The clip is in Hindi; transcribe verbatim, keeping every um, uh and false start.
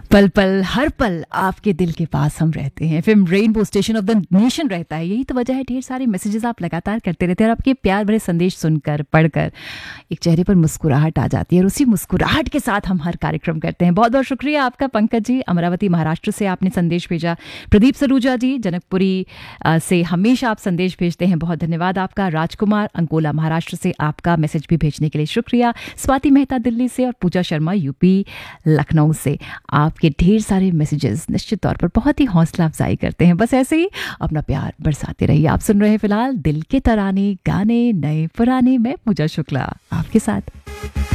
पल पल हर पल आपके दिल के पास हम रहते हैं। Film rainbow station of the nation रहता है। यही तो वजह है ढेर सारे मैसेजेस आप लगातार करते रहते हैं और आपके प्यार भरे संदेश सुनकर पढ़कर एक चेहरे पर मुस्कुराहट आ जाती है और उसी मुस्कुराहट के साथ हम हर कार्यक्रम करते हैं। बहुत बहुत शुक्रिया आपका पंकज जी, अमरावती महाराष्ट्र से आपने संदेश भेजा। प्रदीप सलूजा जी जनकपुरी अ, से हमेशा आप संदेश भेजते हैं, बहुत धन्यवाद आपका। राजकुमार अंकोला महाराष्ट्र से आपका मैसेज भी भेजने के लिए शुक्रिया। स्वाति मेहता दिल्ली से और पूजा शर्मा यूपी लखनऊ से आपके ढेर सारे मैसेजेस निश्चित तौर पर बहुत ही हौसला अफजाई करते हैं। बस ऐसे ही अपना प्यार बरसाते रहिए। आप सुन रहे हैं फिलहाल दिल के तराने गाने नए पुराने, मैं पूजा शुक्ला आपके साथ।